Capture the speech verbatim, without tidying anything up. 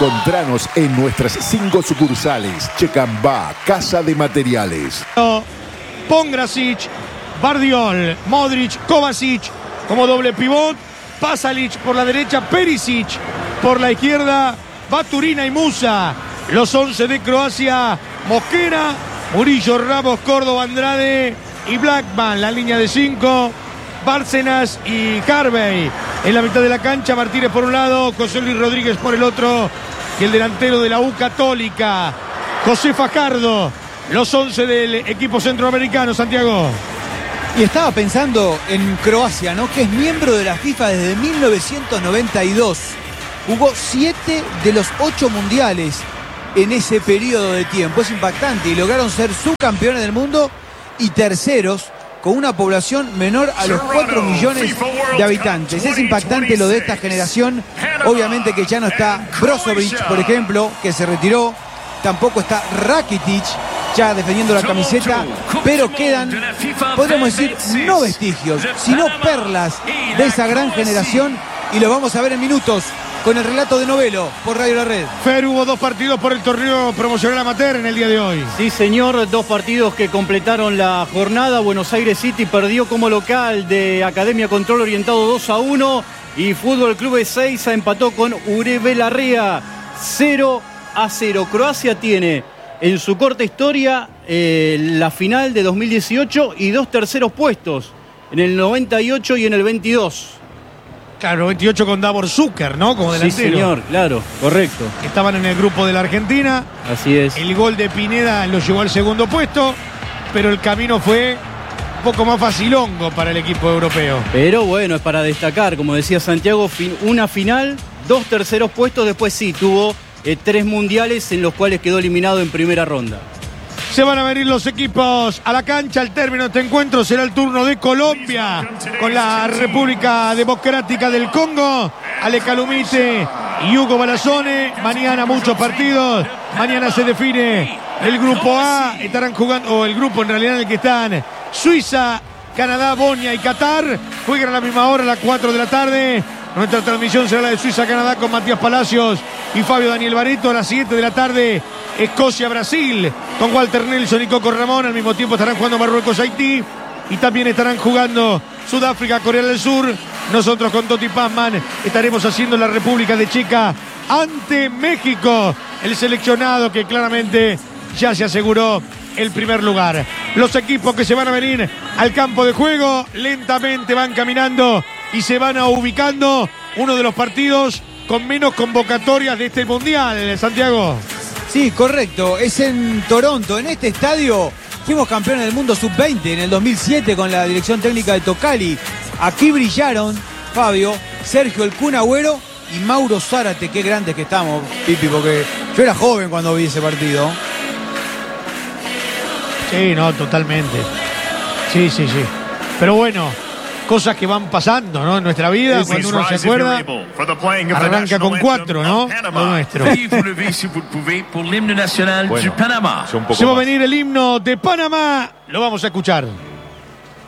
Encontranos en nuestras cinco sucursales. Checambá, Casa de Materiales. Pongracic, Bardiol, Modric, Kovacic como doble pivot, Pasalic por la derecha, Perisic por la izquierda, Baturina y Musa. Los once de Croacia: Mosquera, Murillo, Ramos, Córdoba, Andrade y Blackman. La línea de cinco: Bárcenas y Harvey. En la mitad de la cancha, Martínez por un lado, José Luis Rodríguez por el otro, y el delantero de la U Católica, José Fajardo. Los once del equipo centroamericano, Santiago. Y estaba pensando en Croacia, ¿no? Que es miembro de la FIFA desde mil novecientos noventa y dos. Jugó siete de los ocho mundiales en ese periodo de tiempo. Es impactante y lograron ser subcampeones del mundo y terceros con una población menor a los cuatro millones de habitantes. Es impactante lo de esta generación. Obviamente que ya no está Brozovic, por ejemplo, que se retiró. Tampoco está Rakitic, ya defendiendo la camiseta, pero quedan, podríamos decir, no vestigios, sino perlas de esa gran generación, y lo vamos a ver en minutos con el relato de Novelo por Radio La Red. Fer, hubo dos partidos por el torneo promocional amateur en el día de hoy. Sí, señor, dos partidos que completaron la jornada. Buenos Aires City perdió como local de Academia Control Orientado dos a uno, y Fútbol Club Ezeiza empató con Urebe Larrea cero a cero. Croacia tiene en su corta historia eh, la final de dos mil dieciocho y dos terceros puestos, en el noventa y ocho y en el veintidós. Claro, veintiocho con Davor Zucker, ¿no? Como delantero. Sí, señor, claro, correcto. Estaban en el grupo de la Argentina. Así es. El gol de Pineda lo llevó al segundo puesto, pero el camino fue un poco más facilongo para el equipo europeo. Pero bueno, es para destacar, como decía Santiago, fin, una final, dos terceros puestos, después sí, tuvo Eh, tres mundiales en los cuales quedó eliminado en primera ronda. Se van a venir los equipos a la cancha. Al término de este encuentro será el turno de Colombia con la República Democrática del Congo. Ale Calumite y Hugo Balazone. Mañana muchos partidos. Mañana se define el grupo A. Estarán jugando, o el grupo en realidad en el que están Suiza, Canadá, Bosnia y Qatar. Juegan a la misma hora, a las cuatro de la tarde. Nuestra transmisión será la de Suiza-Canadá con Matías Palacios y Fabio Daniel Barreto. A las siete de la tarde, Escocia-Brasil con Walter Nelson y Coco Ramón. Al mismo tiempo estarán jugando Marruecos-Haití. Y también estarán jugando Sudáfrica-Corea del Sur. Nosotros con Toti Pazman estaremos haciendo la República de Checa ante México. El seleccionado que claramente ya se aseguró el primer lugar. Los equipos que se van a venir al campo de juego lentamente van caminando y se van a ubicando. Uno de los partidos con menos convocatorias de este mundial, Santiago. Sí, correcto. Es en Toronto. En este estadio fuimos campeones del mundo sub veinte en el dos mil siete con la dirección técnica de Tocali. Aquí brillaron, Fabio, Sergio El Kun Agüero y Mauro Zárate. Qué grandes que estamos, Pipi, porque yo era joven cuando vi ese partido. Sí, no, totalmente. Sí, sí, sí. Pero bueno, cosas que van pasando, ¿no? En nuestra vida, cuando uno se acuerda, arranca con cuatro, ¿no? Lo nuestro. Bueno, Se va a venir el himno de Panamá. Lo vamos a escuchar.